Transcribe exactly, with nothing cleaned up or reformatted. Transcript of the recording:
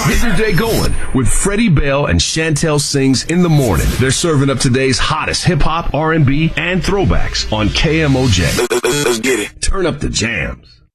Get your day going with Freddie Bell and Chantel Sings in the morning. They're serving up today's hottest hip-hop, R and B, and throwbacks on K M O J. Let's get it. Turn up the jams.